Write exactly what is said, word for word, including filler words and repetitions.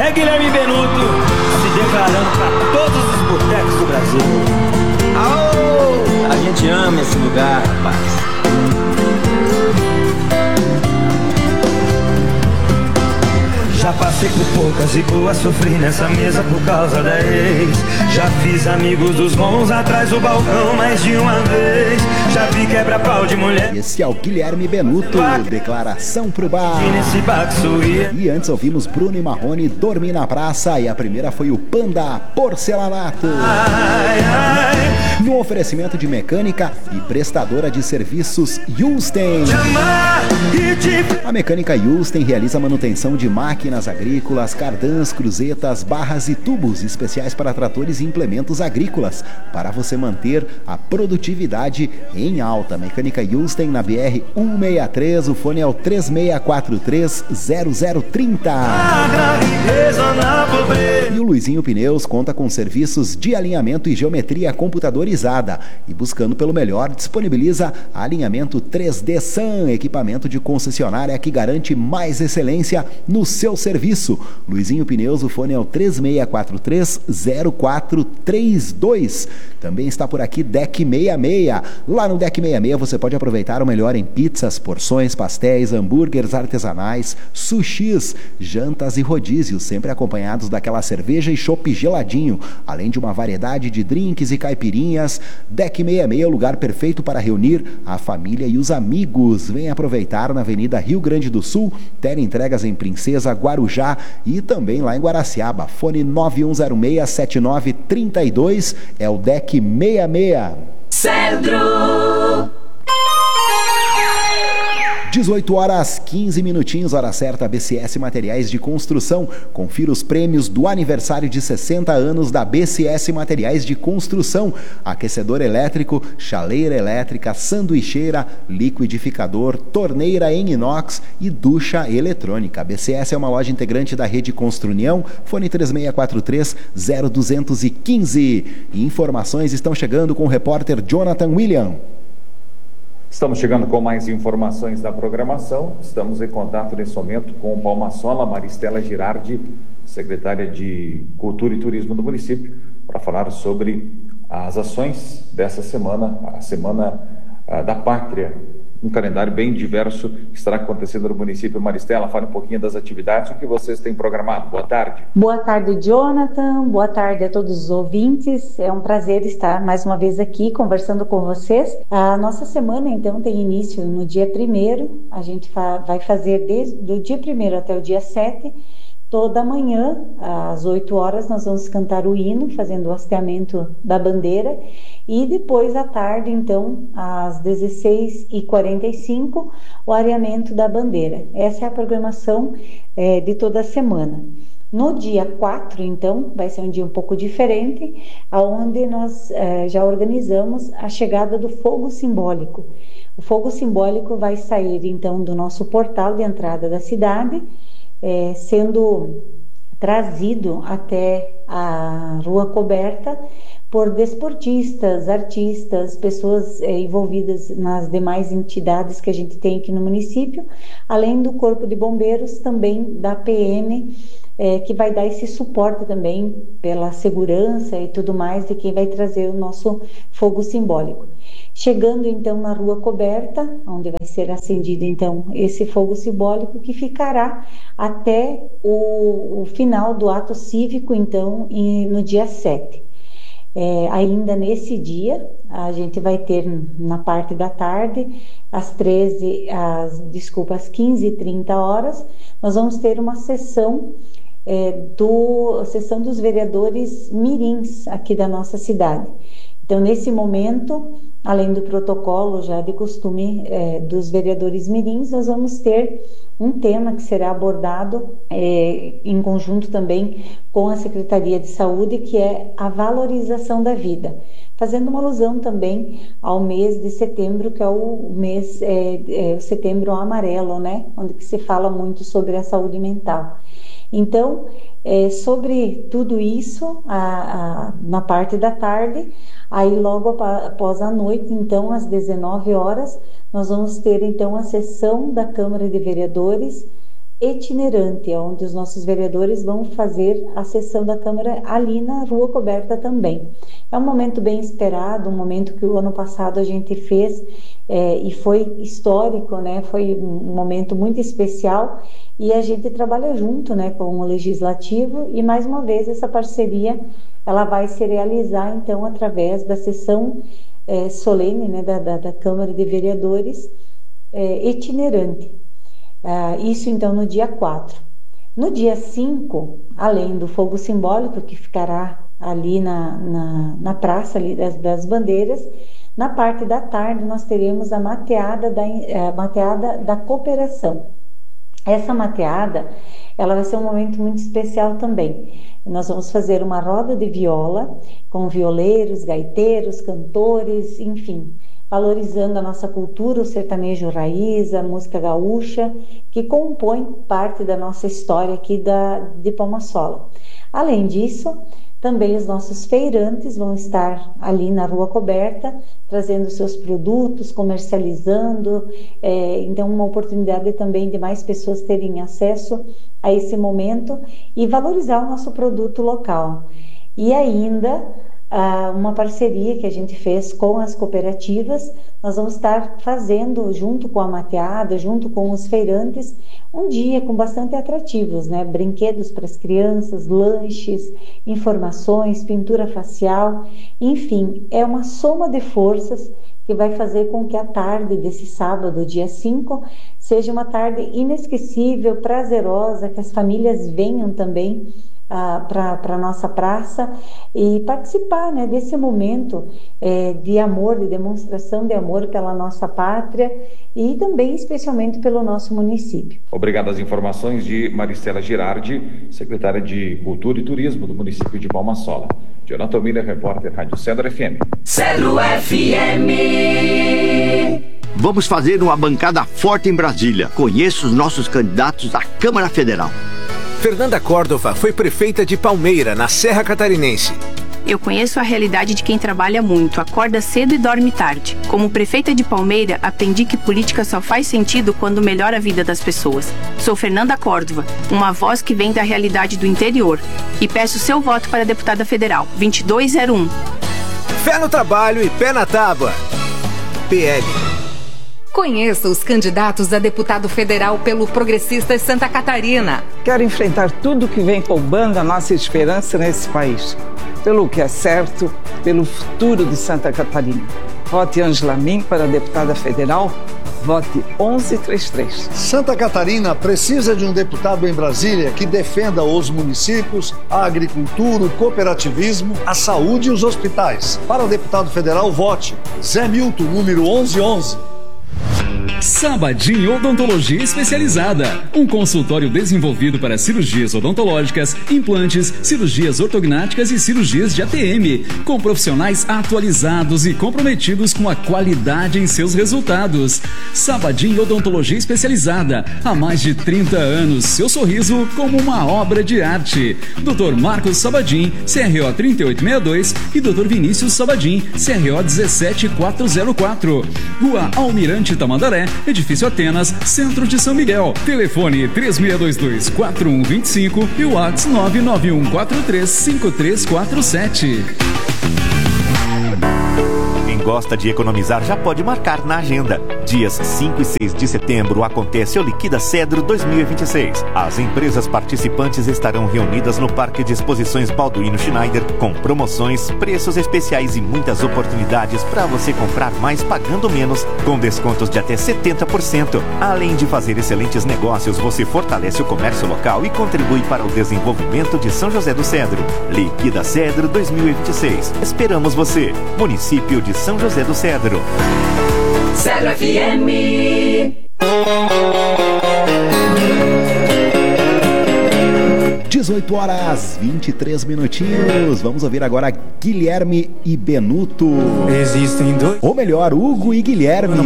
É Guilherme Benuto se declarando para todos os botecos do Brasil. Aô, a gente ama esse lugar, rapaz. Já passei por poucas e boas, sofri nessa mesa por causa da ex. Já fiz amigos dos bons atrás do balcão mais de uma vez. Já vi quebra-pau de mulher. Esse é o Guilherme Benuto, declaração pro bar. E antes ouvimos Bruno e Marrone, Dormir na Praça. E a primeira foi o Panda, Porcelanato. Ai, ai. No oferecimento de mecânica e prestadora de serviços Yusten. A mecânica Yusten realiza manutenção de máquinas agrícolas, cardãs, cruzetas, barras e tubos especiais para tratores e implementos agrícolas, para você manter a produtividade em alta. Mecânica Yusten na B R cento e sessenta e três, o fone é o três seis quatro três, zero zero três zero. E o Luizinho Pneus conta com serviços de alinhamento e geometria computadorizada e, buscando pelo melhor, disponibiliza alinhamento três D S A M, equipamento de concessionária que garante mais excelência no seu serviço. Luizinho Pneus, o fone é o três seis quatro três, zero quatro três dois. Também está por aqui Deck sessenta e seis. Lá no Deck sessenta e seis você pode aproveitar o melhor em pizzas, porções, pastéis, hambúrgueres artesanais, sushis, jantas e rodízios, sempre acompanhados daquela cerveja e chopp geladinho, além de uma variedade de drinks e caipirinhas. Deck sessenta e seis é o lugar perfeito para reunir a família e os amigos. Vem aproveitar na Avenida Rio Grande do Sul, entregas em Princesa, Guarujá e também lá em Guaraciaba. Fone nove um zero seis, sete nove três dois é o Deck sessenta e seis. Cedro! dezoito horas, quinze minutinhos, hora certa. B C S Materiais de Construção. Confira os prêmios do aniversário de sessenta anos da B C S Materiais de Construção. Aquecedor elétrico, chaleira elétrica, sanduicheira, liquidificador, torneira em inox e ducha eletrônica. A B C S é uma loja integrante da rede Construnião. Fone três seis quatro três, zero dois um cinco. Informações estão chegando com o repórter Jonathan William. Estamos chegando com mais informações da programação. Estamos em contato nesse momento com Palmasola, Maristela Girardi, secretária de Cultura e Turismo do município, para falar sobre as ações dessa semana, a Semana uh, da Pátria. Um calendário bem diverso que estará acontecendo no município. Maristela, fale um pouquinho das atividades, o que vocês têm programado. Boa tarde. Boa tarde, Jonathan. Boa tarde a todos os ouvintes. É um prazer estar mais uma vez aqui conversando com vocês. A nossa semana, então, tem início no dia primeiro. A gente fa- vai fazer desde o dia primeiro até o dia sete. Toda manhã, às oito horas, nós vamos cantar o hino, fazendo o hasteamento da bandeira. E depois, à tarde, então, às dezesseis e quarenta e cinco, o areamento da bandeira. Essa é a programação é, de toda a semana. No dia quatro, então, vai ser um dia um pouco diferente, onde nós é, já organizamos a chegada do fogo simbólico. O fogo simbólico vai sair, então, do nosso portal de entrada da cidade, É, sendo trazido até a Rua Coberta por desportistas, artistas, pessoas é, envolvidas nas demais entidades que a gente tem aqui no município, além do Corpo de Bombeiros, também da P M, é, que vai dar esse suporte também pela segurança e tudo mais de quem vai trazer o nosso fogo simbólico. Chegando então na Rua Coberta, onde vai ser acendido então esse fogo simbólico, que ficará até o, o final do ato cívico, então, em, no dia sete. É, ainda nesse dia, a gente vai ter na parte da tarde, às treze, às, desculpa, às quinze e trinta horas, nós vamos ter uma sessão, é, do, a sessão dos vereadores mirins aqui da nossa cidade. Então, nesse momento, além do protocolo já de costume é, dos vereadores mirins, nós vamos ter um tema que será abordado é, em conjunto também com a Secretaria de Saúde, que é a valorização da vida, fazendo uma alusão também ao mês de setembro, que é o mês é, é, o setembro amarelo, né, onde que se fala muito sobre a saúde mental. Então, é, sobre tudo isso, a, a, na parte da tarde, aí logo após a noite, então, às dezenove horas, nós vamos ter, então, a sessão da Câmara de Vereadores itinerante, onde os nossos vereadores vão fazer a sessão da Câmara ali na Rua Coberta também. É um momento bem esperado, um momento que o ano passado a gente fez é, e foi histórico, né? Foi um momento muito especial e a gente trabalha junto, né, com o Legislativo e mais uma vez essa parceria ela vai se realizar então através da sessão é, solene, né, da, da, da Câmara de Vereadores é, itinerante. Uh, isso então no dia quatro. No dia cinco, além do fogo simbólico que ficará ali na, na, na praça ali das, das bandeiras, na parte da tarde nós teremos a mateada da, a mateada da cooperação. Essa mateada ela vai ser um momento muito especial também. Nós vamos fazer uma roda de viola com violeiros, gaiteiros, cantores, enfim, valorizando a nossa cultura, o sertanejo raiz, a música gaúcha, que compõe parte da nossa história aqui da, de Palma-Sola. Além disso, também os nossos feirantes vão estar ali na Rua Coberta, trazendo seus produtos, comercializando, é, então uma oportunidade também de mais pessoas terem acesso a esse momento e valorizar o nosso produto local. E ainda uma parceria que a gente fez com as cooperativas, nós vamos estar fazendo junto com a mateada, junto com os feirantes, um dia com bastante atrativos, né? Brinquedos para as crianças, lanches, informações, pintura facial, enfim, é uma soma de forças que vai fazer com que a tarde desse sábado, dia cinco, seja uma tarde inesquecível, prazerosa, que as famílias venham também Uh, para a nossa praça e participar, né, desse momento é, de amor, de demonstração de amor pela nossa pátria e também especialmente pelo nosso município. Obrigado às informações de Maristela Girardi, secretária de Cultura e Turismo do município de Palma-Sola. Jonathan Miller, repórter Rádio Cedro F M. Cedro F M. Vamos fazer uma bancada forte em Brasília. Conheça os nossos candidatos à Câmara Federal. Fernanda Córdova foi prefeita de Palmeira, na Serra Catarinense. Eu conheço a realidade de quem trabalha muito, acorda cedo e dorme tarde. Como prefeita de Palmeira, aprendi que política só faz sentido quando melhora a vida das pessoas. Sou Fernanda Córdova, uma voz que vem da realidade do interior. E peço seu voto para deputada federal, vinte e dois zero um. Fé no trabalho e pé na tábua. P L. Conheça os candidatos a deputado federal pelo Progressistas Santa Catarina. Quero enfrentar tudo que vem roubando a nossa esperança nesse país. Pelo que é certo, pelo futuro de Santa Catarina. Vote Ângela Min para deputada federal. Vote onze trinta e três. Santa Catarina precisa de um deputado em Brasília que defenda os municípios, a agricultura, o cooperativismo, a saúde e os hospitais. Para deputado federal, vote Zé Milton, número onze onze. Sabadin Odontologia Especializada, um consultório desenvolvido para cirurgias odontológicas, implantes, cirurgias ortognáticas e cirurgias de A T M, com profissionais atualizados e comprometidos com a qualidade em seus resultados. Sabadin Odontologia Especializada, há mais de trinta anos, seu sorriso como uma obra de arte. doutor Marcos Sabadin, C R O trinta e oito sessenta e dois e doutor Vinícius Sabadin, C R O dezessete mil quatrocentos e quatro. Rua Almirante Tamandaré, Edifício Atenas, Centro de São Miguel. Telefone três seis dois dois, quatro um dois cinco e o WhatsApp nove nove um quatro três cinco três quatro sete. Quem gosta de economizar já pode marcar na agenda. Dias cinco e seis de setembro acontece o Liquida Cedro dois mil e vinte e seis. As empresas participantes estarão reunidas no Parque de Exposições Balduino Schneider com promoções, preços especiais e muitas oportunidades para você comprar mais pagando menos, com descontos de até setenta por cento. Além de fazer excelentes negócios, você fortalece o comércio local e contribui para o desenvolvimento de São José do Cedro. Liquida Cedro dois mil e vinte e seis. Esperamos você. Município de São José do Cedro. Cedro F M. dezoito horas, vinte e três minutinhos. Vamos ouvir agora Guilherme e Benuto. Existem dois. Ou melhor, Hugo e Guilherme.